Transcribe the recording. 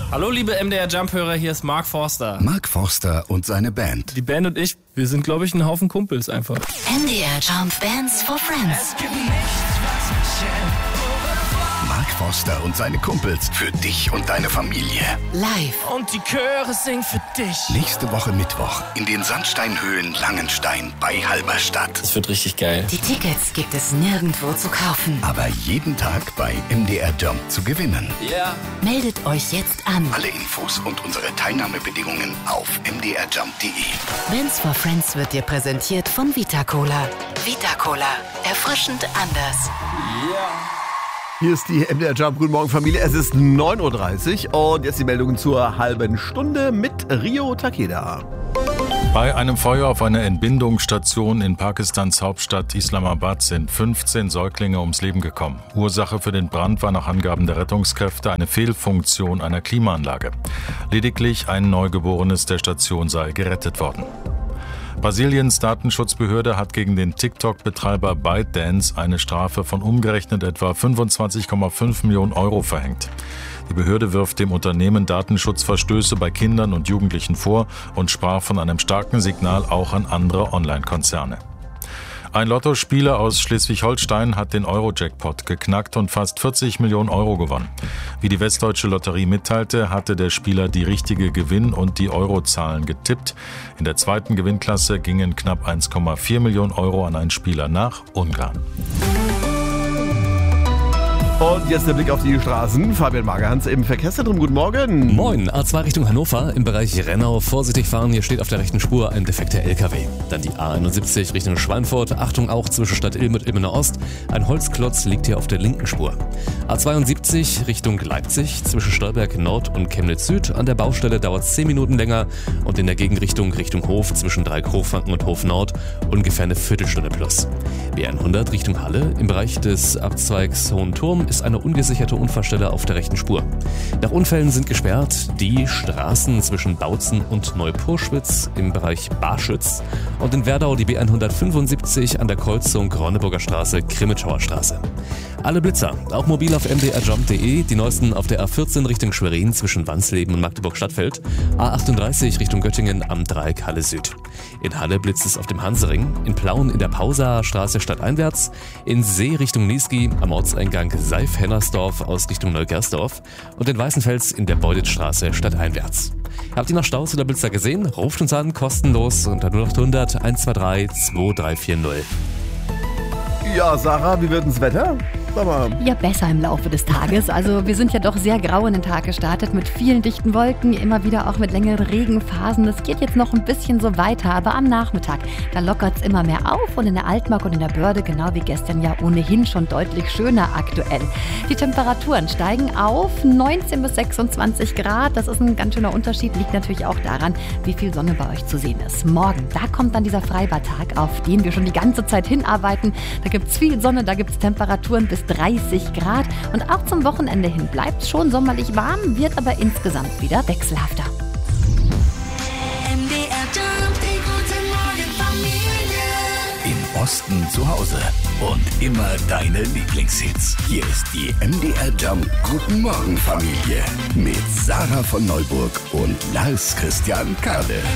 Hallo liebe MDR Jump-Hörer, hier ist Mark Forster. Mark Forster und seine Band. Die Band und ich, wir sind glaube ich ein Haufen Kumpels einfach. MDR Jump Bands for Friends. Mark Forster und seine Kumpels für dich und deine Familie. Live. Und die Chöre singen für dich. Nächste Woche Mittwoch in den Sandsteinhöhlen Langenstein bei Halberstadt. Das wird richtig geil. Die Tickets gibt es nirgendwo zu kaufen. Aber jeden Tag bei MDR Jump zu gewinnen. Ja. Yeah. Meldet euch jetzt an. Alle Infos und unsere Teilnahmebedingungen auf mdrjump.de. Bands for Friends wird dir präsentiert von Vita Cola. Vita Cola. Erfrischend anders. Ja. Yeah. Hier ist die MDR Jump. Guten Morgen, Familie. Es ist 9.30 Uhr und jetzt die Meldungen zur halben Stunde mit Rio Takeda. Bei einem Feuer auf einer Entbindungsstation in Pakistans Hauptstadt Islamabad sind 15 Säuglinge ums Leben gekommen. Ursache für den Brand war nach Angaben der Rettungskräfte eine Fehlfunktion einer Klimaanlage. Lediglich ein Neugeborenes der Station sei gerettet worden. Brasiliens Datenschutzbehörde hat gegen den TikTok-Betreiber ByteDance eine Strafe von umgerechnet etwa 25,5 Millionen Euro verhängt. Die Behörde wirft dem Unternehmen Datenschutzverstöße bei Kindern und Jugendlichen vor und sprach von einem starken Signal auch an andere Online-Konzerne. Ein Lottospieler aus Schleswig-Holstein hat den Euro-Jackpot geknackt und fast 40 Millionen Euro gewonnen. Wie die Westdeutsche Lotterie mitteilte, hatte der Spieler die richtige Gewinn- und die Eurozahlen getippt. In der zweiten Gewinnklasse gingen knapp 1,4 Millionen Euro an einen Spieler nach Ungarn. Und jetzt der Blick auf die Straßen. Fabian Magerhans im Verkehrszentrum. Guten Morgen. Moin. A2 Richtung Hannover im Bereich Rennau. Vorsichtig fahren, hier steht auf der rechten Spur ein defekter LKW. Dann die A71 Richtung Schweinfurt. Achtung auch zwischen Stadt Ilm und Ilmenau Ost. Ein Holzklotz liegt hier auf der linken Spur. A72 Richtung Leipzig zwischen Stolberg Nord und Chemnitz Süd. An der Baustelle dauert es 10 Minuten länger und in der Gegenrichtung Richtung Hof zwischen Dreieck-Hochfranken und Hof Nord ungefähr eine Viertelstunde plus. B100 Richtung Halle im Bereich des Abzweigs Hohen Turm ist eine ungesicherte Unfallstelle auf der rechten Spur. Nach Unfällen sind gesperrt die Straßen zwischen Bautzen und Neupurschwitz im Bereich Barschütz und in Werdau die B175 an der Kreuzung Ronneburger Straße, Krimitschauer Straße. Alle Blitzer, auch mobil auf mdrjump.de, die neuesten auf der A14 Richtung Schwerin zwischen Wansleben und Magdeburg-Stadtfeld, A38 Richtung Göttingen am Dreieck Halle Süd. In Halle blitzt es auf dem Hansering, in Plauen in der Pausaer Straße stadteinwärts, in See Richtung Niesky am Ortseingang Seif-Hennersdorf aus Richtung Neugersdorf und in Weißenfels in der Beuditstraße stadteinwärts. Habt ihr noch Staus oder Blitzer gesehen? Ruft uns an, kostenlos unter 0800 123 2340. Ja, Sarah, wie wird denn das Wetter? Sag mal. Ja, besser im Laufe des Tages. Also wir sind ja doch sehr grau in den Tag gestartet mit vielen dichten Wolken, immer wieder auch mit längeren Regenphasen. Das geht jetzt noch ein bisschen so weiter, aber am Nachmittag, da lockert es immer mehr auf und in der Altmark und in der Börde, genau wie gestern, ja ohnehin schon deutlich schöner aktuell. Die Temperaturen steigen auf 19 bis 26 Grad. Das ist ein ganz schöner Unterschied, liegt natürlich auch daran, wie viel Sonne bei euch zu sehen ist. Morgen, da kommt dann dieser Freibadtag, auf den wir schon die ganze Zeit hinarbeiten. Da gibt es viel Sonne, da gibt es Temperaturen bis 30 Grad und auch zum Wochenende hin bleibt es schon sommerlich warm, wird aber insgesamt wieder wechselhafter. MDR Jump, die gute Morgenfamilie. Im Osten zu Hause und immer deine Lieblingshits. Hier ist die MDR Jump Guten Morgen Familie mit Sarah von Neuburg und Lars Christian Kade.